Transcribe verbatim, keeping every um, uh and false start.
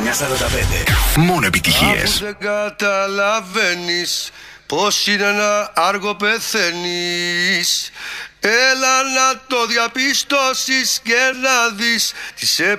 εννιά σαράντα πέντε. Μόνο επιτυχίες. Αφού δεν καταλαβαίνεις πως είναι ένα άργο πεθαίνεις, έλα να το διαπιστώσεις και να δεις τις